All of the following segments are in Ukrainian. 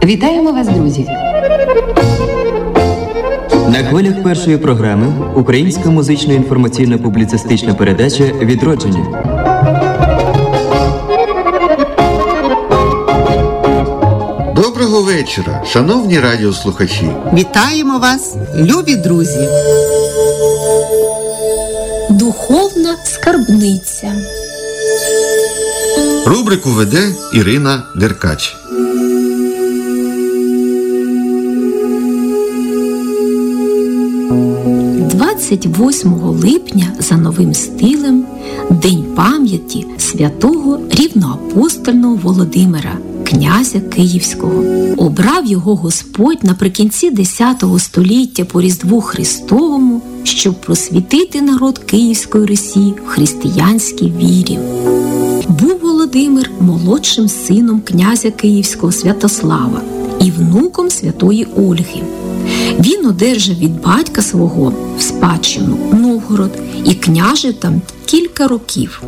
Вітаємо вас, друзі! На хвилях першої програми українська музично-інформаційно-публіцистична передача «Відродження». Доброго вечора, шановні радіослухачі! Вітаємо вас, любі друзі! Духовна скарбниця. Рубрику веде Ірина Деркач. «28 липня за новим стилем День пам'яті святого рівноапостольного Володимира, князя Київського. Обрав його Господь наприкінці X століття по Різдву Христовому, щоб просвітити народ Київської Русі в християнській вірі. Був Володимир молодшим сином князя Київського Святослава і внуком святої Ольги. Він одержав від батька свого в спадщину Новгород і княжив там кілька років.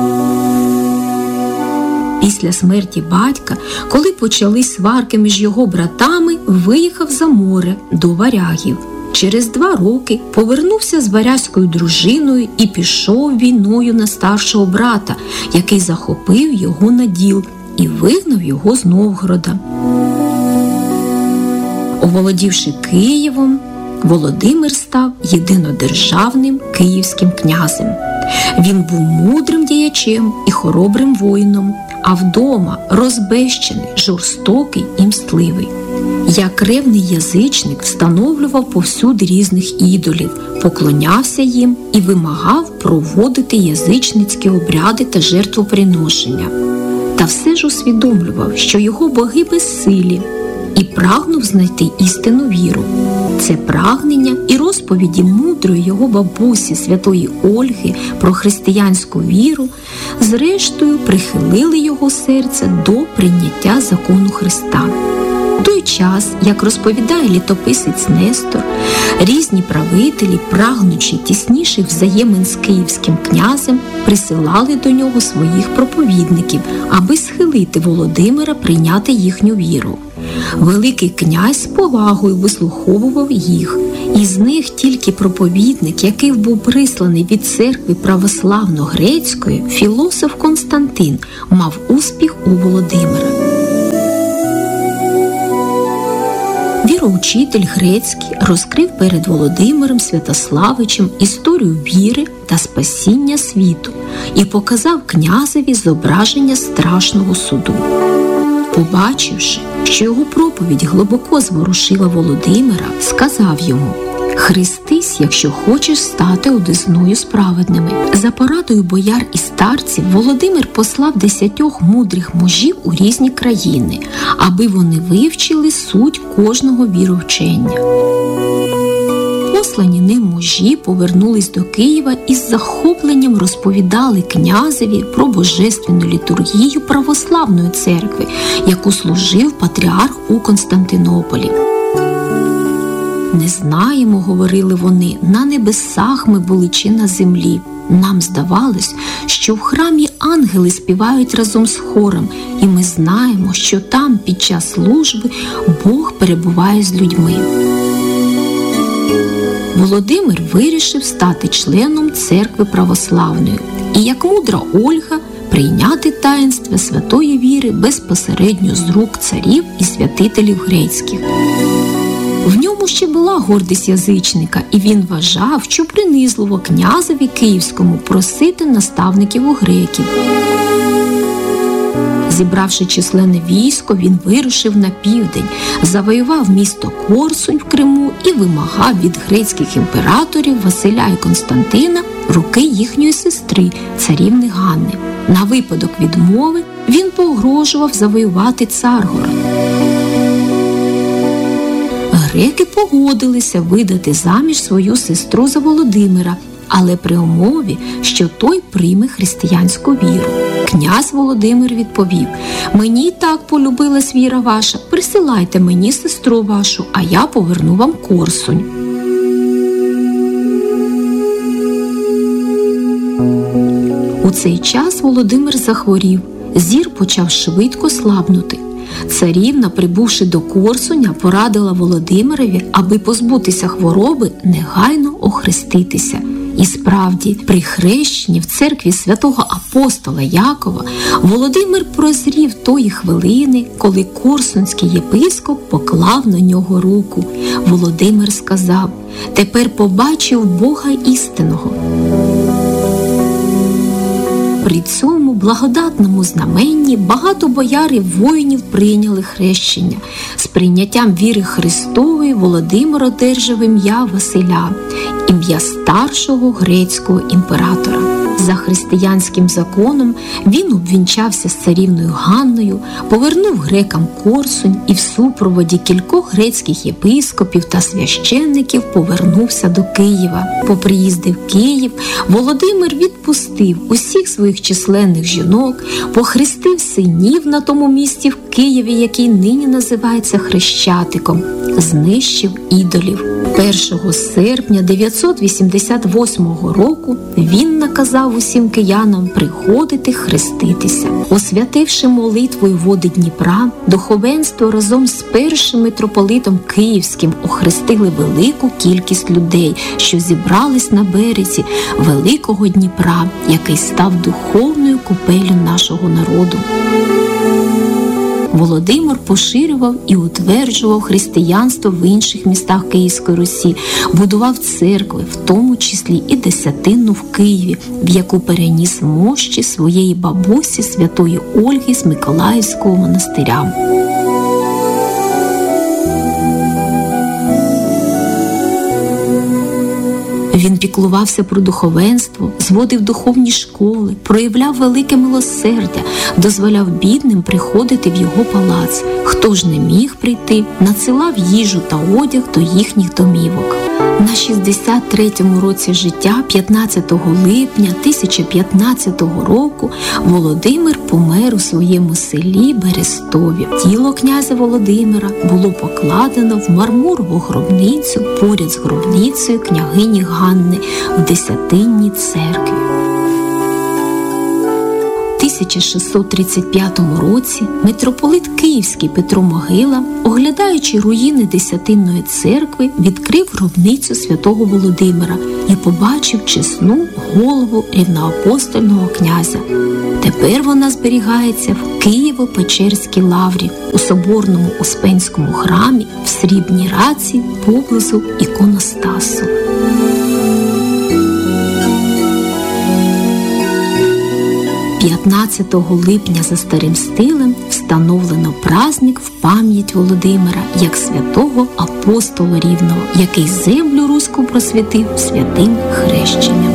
Після смерті батька, коли почались сварки між його братами, виїхав за море до варягів. Через 2 роки повернувся з варязькою дружиною і пішов війною на старшого брата, який захопив його на діл і вигнав його з Новгорода. Оволодівши Києвом, Володимир став єдинодержавним київським князем. Він був мудрим діячем і хоробрим воїном, а вдома розбещений, жорстокий і мстливий. Як ревний язичник встановлював повсюди різних ідолів, поклонявся їм і вимагав проводити язичницькі обряди та жертвоприношення. Та все ж усвідомлював, що його боги безсилі, і прагнув знайти істинну віру. Це прагнення і розповіді мудрої його бабусі святої Ольги про християнську віру зрештою прихилили його серце до прийняття закону Христа. В той час, як розповідає літописець Нестор, різні правителі, прагнучи тісніших взаємин з київським князем, присилали до нього своїх проповідників, аби схилити Володимира прийняти їхню віру. Великий князь з повагою вислуховував їх. Із них тільки проповідник, який був присланий від церкви православно-грецької, філософ Константин, мав успіх у Володимира. Віроучитель грецький розкрив перед Володимиром Святославичем історію віри та спасіння світу і показав князеві зображення страшного суду. Побачивши, що його проповідь глибоко зворушила Володимира, сказав йому: «Хрестись, якщо хочеш стати одесною справедними». За порадою бояр і старців Володимир послав 10 мудрих мужів у різні країни, аби вони вивчили суть кожного віровчення. Послані ним мужі повернулись до Києва і з захопленням розповідали князеві про божественну літургію православної церкви, яку служив патріарх у Константинополі. «Не знаємо, – говорили вони, – на небесах ми були чи на землі. Нам здавалось, що в храмі ангели співають разом з хором, і ми знаємо, що там під час служби Бог перебуває з людьми». Володимир вирішив стати членом церкви православної і, як мудра Ольга, прийняти таїнство святої віри безпосередньо з рук царів і святителів грецьких. В ньому ще була гордість язичника, і він вважав, що принизливо князеві київському просити наставників у греків. Зібравши численне військо, він вирушив на південь, завоював місто Корсунь в Криму і вимагав від грецьких імператорів Василя і Константина руки їхньої сестри, царівни Ганни. На випадок відмови він погрожував завоювати Царгород. Греки погодилися видати заміж свою сестру за Володимира, але при умові, що той прийме християнську віру. Князь Володимир відповів: «Мені й так полюбилась віра ваша, присилайте мені сестру вашу, а я поверну вам Корсунь». У цей час Володимир захворів, зір почав швидко слабнути. Царівна, прибувши до Корсуня, порадила Володимирові, аби позбутися хвороби, негайно охреститися. І справді, при хрещенні в церкві святого апостола Якова Володимир прозрів тої хвилини, коли корсунський єпископ поклав на нього руку. Володимир сказав: «Тепер побачив Бога істинного». При цьому благодатному знаменні багато бояр і воїнів прийняли хрещення. З прийняттям віри Христової Володимир одержав ім'я Василя, ім'я старшого грецького імператора. За християнським законом він обвінчався з царівною Ганною, повернув грекам Корсунь і в супроводі кількох грецьких єпископів та священників повернувся до Києва. По приїзді в Київ Володимир відпустив усіх своїх численних жінок, похрестив синів на тому місці в Києві, який нині називається Хрещатиком, знищив ідолів. 1 серпня 988 року він наказав усім киянам приходити хреститися. Освятивши молитвою води Дніпра, духовенство разом з першим митрополитом Київським охрестили велику кількість людей, що зібрались на березі великого Дніпра, який став духовною купеллю нашого народу. Володимир поширював і утверджував християнство в інших містах Київської Русі, будував церкви, в тому числі і Десятинну в Києві, в яку переніс мощі своєї бабусі святої Ольги з Миколаївського монастиря. Він піклувався про духовенство, зводив духовні школи, проявляв велике милосердя, дозволяв бідним приходити в його палац. Хто ж не міг прийти, надсилав їжу та одяг до їхніх домівок. На 63-му році життя, 15 липня 1015 року, Володимир помер у своєму селі Берестові. Тіло князя Володимира було покладено в мармурову гробницю поряд з гробницею княгині Ганни в Десятинній церкві. У 1635 році митрополит Київський Петро Могила, оглядаючи руїни Десятинної церкви, відкрив гробницю святого Володимира і побачив чесну голову рівноапостольного князя. Тепер вона зберігається в Києво-Печерській лаврі у соборному Успенському храмі в срібній раці поблизу іконостасу. 15 липня за старим стилем встановлено праздник в пам'ять Володимира як святого апостола Рівного, який землю руську просвятив святим хрещенням.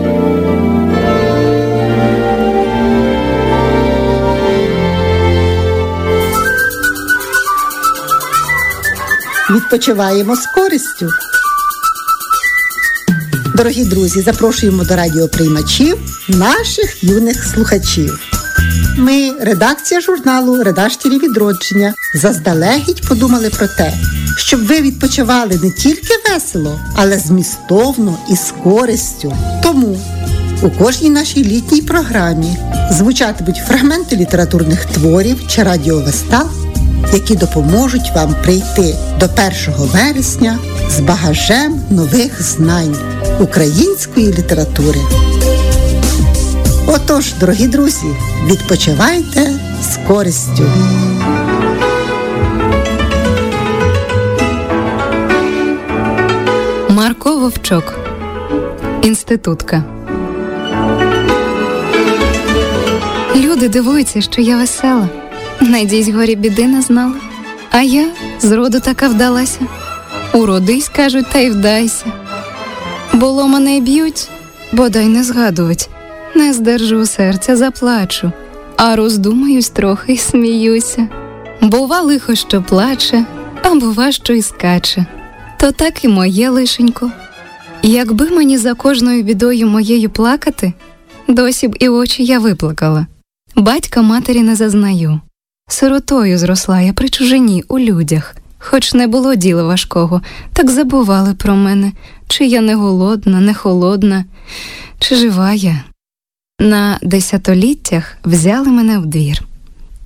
Відпочиваємо з користю. Дорогі друзі, запрошуємо до радіоприймачів наших юних слухачів. Ми, редакція журналу «Редактори відродження», заздалегідь подумали про те, щоб ви відпочивали не тільки весело, але змістовно і з користю. Тому у кожній нашій літній програмі звучатимуть фрагменти літературних творів чи радіовистав, які допоможуть вам прийти до 1 вересня з багажем нових знань української літератури. Отож, дорогі друзі, відпочивайте з користю. Марко Вовчок. Інститутка. Люди дивуються, що я весела. Надіюсь, горі біди не знала. А я зроду така вдалася. Уродись, кажуть, та й вдайся. Було мене й б'ють, бодай не згадувать. Не здержу серця, заплачу, а роздумаюсь трохи й сміюся. Бува лихо, що плаче, а бува, що й скаче. То так і моє лишенько. Якби мені за кожною бідою моєю плакати, досі б і очі я виплакала. Батька матері не зазнаю. Сиротою зросла я при чужині у людях. Хоч не було діла важкого, так забували про мене, чи я не голодна, не холодна, чи жива я. На 10-літтях взяли мене в двір.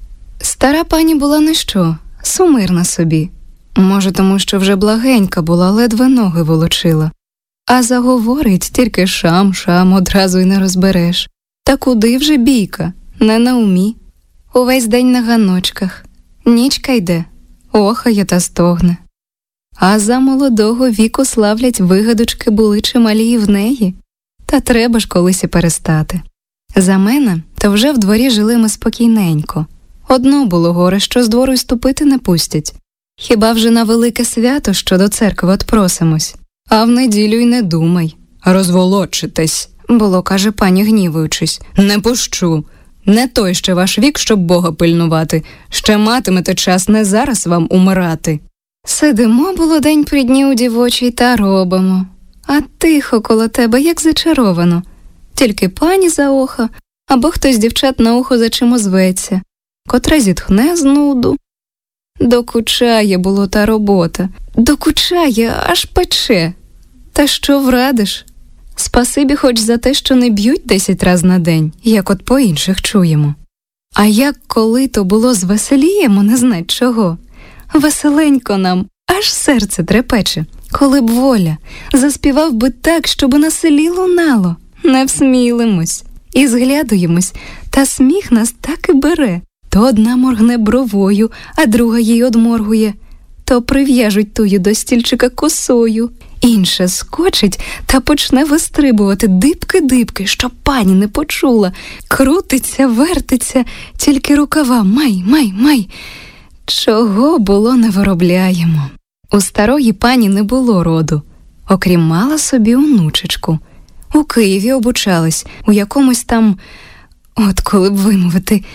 Стара пані була ніщо, сумирна собі. Може, тому що вже благенька була, ледве ноги волочила. А заговорить тільки шам, одразу й не розбереш. Та куди вже бійка? Не на умі. Увесь день на ганочках. Нічка йде, охає та стогне. А за молодого віку славлять вигадочки були чималі і в неї. Та треба ж колись і перестати. За мене, то вже в дворі жили ми спокійненько. Одно було горе, що з двору й ступити не пустять. Хіба вже на велике свято, що до церкви отпросимось. А в неділю й не думай. Розволочитесь, було, каже пані, гнівуючись. Не пущу. Не той ще ваш вік, щоб Бога пильнувати. Ще матимете час не зараз вам умирати. Сидимо, було, день при дні у дівочій та робимо. А тихо коло тебе, як зачаровано. Тільки пані за оха, або хтось з дівчат на ухо за чим озветься. Котра зітхне з нуду. Докучає було та робота. Докучає, аж пече. Та що врадиш? Спасибі хоч за те, що не б'ють 10 раз на день, як от по інших чуємо. А як коли то було звеселіємо, не знать чого. Веселенько нам, аж серце трепече. Коли б воля, заспівав би так, щоб на селі лунало. Не всмілимось і зглядуємось, та сміх нас так і бере. То одна моргне бровою, а друга їй одморгує. То прив'яжуть тую до стільчика косою. Інша скочить та почне вистрибувати дибки-дибки, щоб пані не почула. Крутиться, вертиться, тільки рукава май. Чого було не виробляємо. У старої пані не було роду, окрім мала собі онучечку. У Києві обучались, у якомусь там, от коли б вимовити,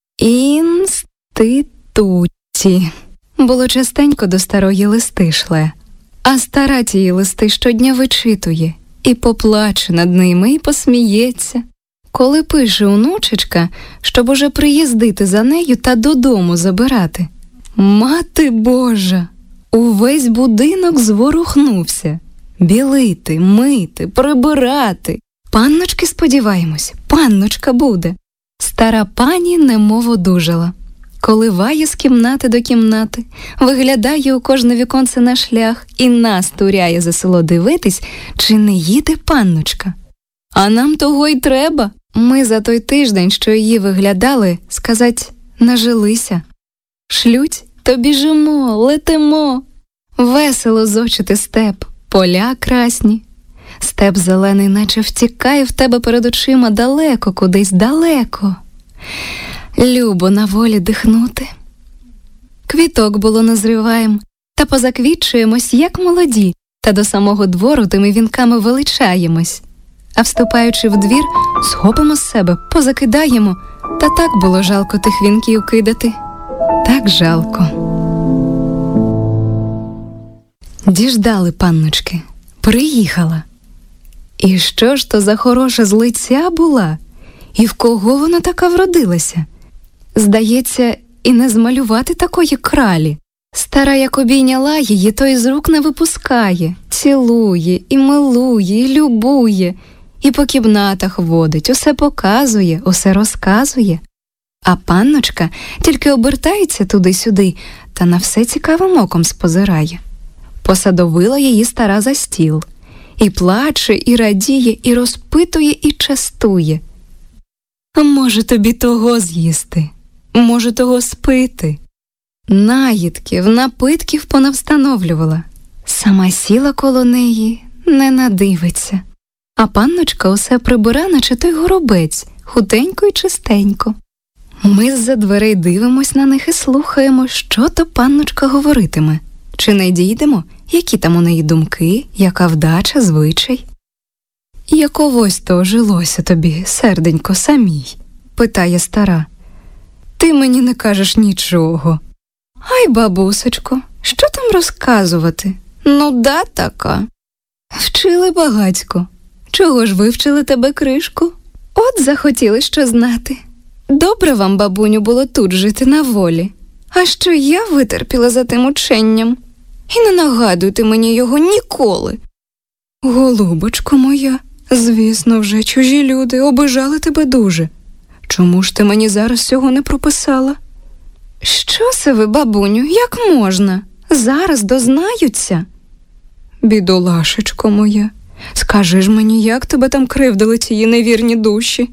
інституті. Було частенько до старої листи шле. А стара тії листи щодня вичитує, і поплаче над ними, і посміється. Коли пише онучечка, щоб уже приїздити за нею та додому забирати. Мати Божа! Увесь будинок зворухнувся. Білити, мити, прибирати. Панночки, сподіваємось, панночка буде. Стара пані немов одужала. Коливає з кімнати до кімнати, виглядає у кожне віконце на шлях і нас туряє за село дивитись, чи не їде панночка. А нам того й треба. Ми за той тиждень, що її виглядали, сказать, нажилися. Шлють, то біжимо, летимо. Весело зочити степ, поля красні. Степ зелений наче втікає в тебе перед очима далеко, кудись далеко. Любо на волі дихнути. Квіток було назриваєм, та позаквітчуємось, як молоді, та до самого двору тими вінками величаємось. А вступаючи в двір, схопимо з себе, позакидаємо, та так було жалко тих вінків кидати. Так жалко. Діждали панночки, приїхала. І що ж то за хороша з лиця була? І в кого вона така вродилася? Здається, і не змалювати такої кралі. Стара, як обійняла її, то із рук не випускає. Цілує, і милує, і любує, і по кімнатах водить, усе показує, усе розказує. А панночка тільки обертається туди-сюди та на все цікавим оком спозирає. Посадовила її стара за стіл. І плаче, і радіє, і розпитує, і частує. Може тобі того з'їсти, може того спити. Наїдків, напитків понавстановлювала. Сама сіла коло неї, не надивиться. А панночка усе прибира, наче той горобець, худенько й чистенько. Ми з-за дверей дивимось на них і слухаємо, що то панночка говоритиме. Чи не дійдемо, які там у неї думки, яка вдача, звичай? Яковось то жилося тобі, серденько, самій? Питає стара. Ти мені не кажеш нічого. Ай, бабусечко, що там розказувати? Нуда така. Вчили багацько. Чого ж вивчили тебе кришку? От захотіли що знати. Добре вам, бабуню, було тут жити на волі. А що я витерпіла за тим ученням? І не нагадуйте мені його ніколи. Голубочко моя, звісно, вже чужі люди обижали тебе дуже. Чому ж ти мені зараз цього не прописала? Що це ви, бабуню, як можна? Зараз дознаються. Бідолашечко моє, скажи ж мені, як тебе там кривдили ці невірні душі?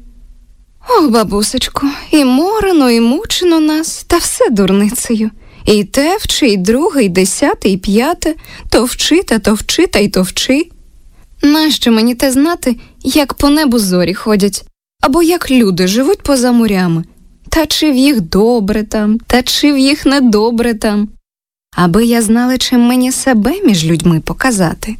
Ох, бабусечко, і морено, і мучено нас, та все дурницею. І те вчи, і друге, і десяте, і п'яте, то вчи, та то вчи, та й то вчи. Нащо мені те знати, як по небу зорі ходять, або як люди живуть поза морями, та чи в їх добре там, та чи в їх недобре там, аби я знала, чим мені себе між людьми показати.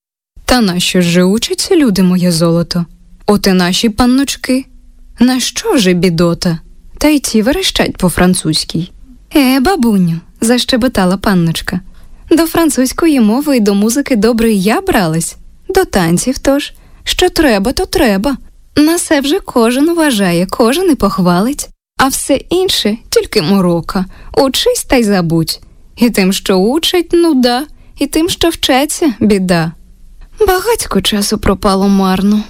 Та нащо ж же учаться люди, моє золото? От і наші панночки. На що вже бідота? Та й ті верещать по-французькій. Бабуню, защебетала панночка, до французької мови і до музики добре і я бралась. До танців тож. Що треба, то треба. На се вже кожен вважає, кожен і похвалить. А все інше тільки морока. Учись та й забудь. І тим, що учать, нуда, і тим, що вчаться, біда. Багацько часу пропало марно.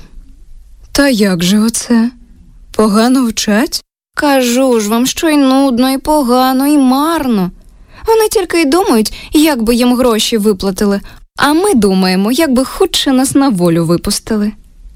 Та як же оце? Погано вчать? Кажу ж вам, що й нудно, і погано, і марно. Вони тільки й думають, як би їм гроші виплатили, а ми думаємо, як би хутше нас на волю випустили.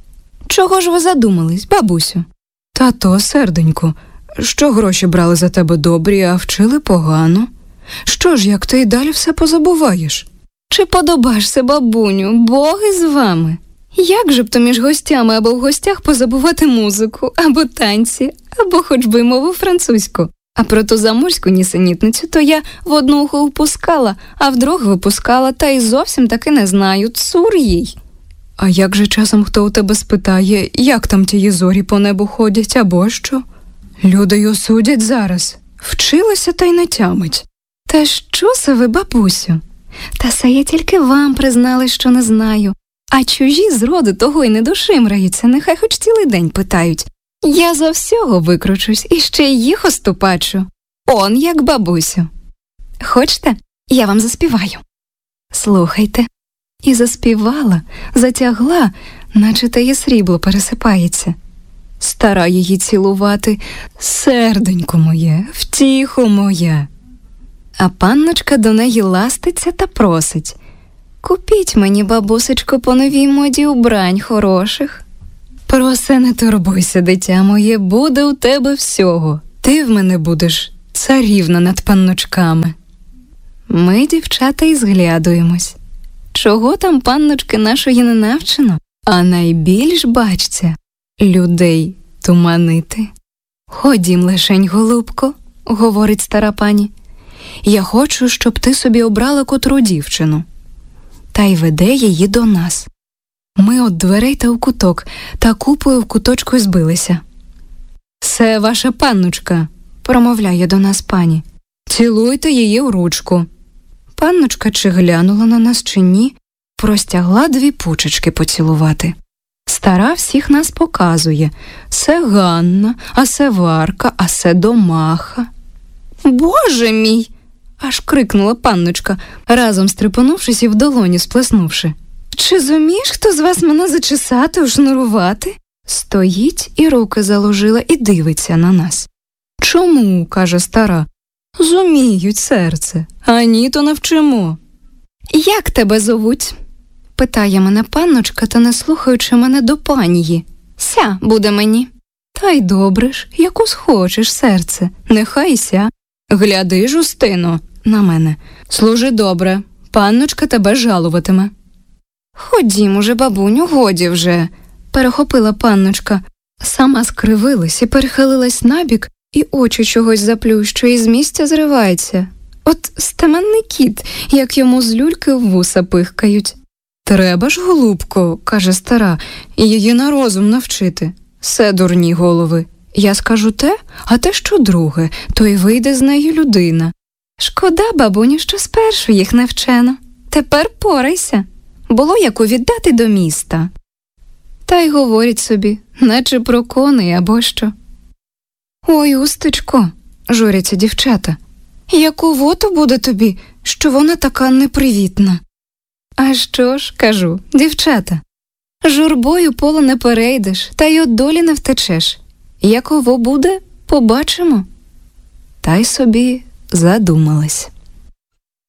Чого ж ви задумались, бабусю? Та то, серденько, що гроші брали за тебе добрі, а вчили погано? Що ж, як ти й далі все позабуваєш? Чи подобашся, бабуню, Бог із вами? Як же б то між гостями або в гостях позабувати музику, або танці, або хоч би й мову французьку? А про ту заморську нісенітницю то я в одну ухо впускала, а в друге випускала, та й зовсім таки не знаю, цур їй. А як же часом хто у тебе спитає, як там тії зорі по небу ходять, або що? Люди й осудять зараз. Вчилася та й не тямить. Та що це ви, бабусю? Та се я тільки вам признала, що не знаю. А чужі зроду того й не дошимраються, нехай хоч цілий день питають. Я за всього викручусь і ще й їх оступачу. Он як, бабусю. Хочете, я вам заспіваю? Слухайте. І заспівала, затягла, наче теє срібло пересипається. Стара її цілувати, серденько моє, втіхо моя. А панночка до неї ластиться та просить. Купіть мені, бабусечко, по новій моді убрань хороших. Про се не турбуйся, дитя моє, буде у тебе всього. Ти в мене будеш царівна над панночками. Ми, дівчата, і зглядуємось. Чого там панночки нашої не навчено? А найбільш, бачця, людей туманити. Ходім лишень, голубко, говорить стара пані. Я хочу, щоб ти собі обрала котру дівчину. Та й веде її до нас. Ми от дверей та в куток, та купою в куточку збилися. «Се ваша панночка», – промовляє до нас пані. «Цілуйте її в ручку». Панночка чи глянула на нас, чи ні, простягла дві пучечки поцілувати. Стара всіх нас показує. Се Ганна, а се Варка, а се Домаха. «Боже мій!» – аж крикнула панночка, разом стрепенувшись і в долоні сплеснувши. «Чи зумієш хто з вас мене зачесати, ушнурувати?» Стоїть і руки заложила і дивиться на нас. «Чому?» – каже стара. «Зуміють, серце, а ні, то навчимо». «Як тебе зовуть?» – питає мене панночка, та не слухаючи мене до панії. «Ся буде мені». «Та й добре ж, яку схочеш, серце, нехай ся. Гляди, Жустино, на мене. Служи добре, панночка тебе жалуватиме». «Ходім уже, бабуню, годі вже», – перехопила панночка. Сама скривилась і перехилилась набік, і очі чогось заплющує, і з місця зривається. От стеменний кіт, як йому з люльки в вуса пихкають. «Треба ж, голубко», – каже стара, – «її на розум навчити. Се дурні голови. Я скажу те, а те що друге, то й вийде з неї людина. Шкода, бабуню, що спершу їх не вчено. Тепер порайся. Було яку віддати до міста». Та й говорять собі, наче про коней або що. «Ой, Устечко», – журяться дівчата, – «яку воту буде тобі, що вона така непривітна?» «А що ж, – кажу, – дівчата, журбою поле не перейдеш, та й от долі не втечеш. Яково буде, побачимо». Та й собі задумалась.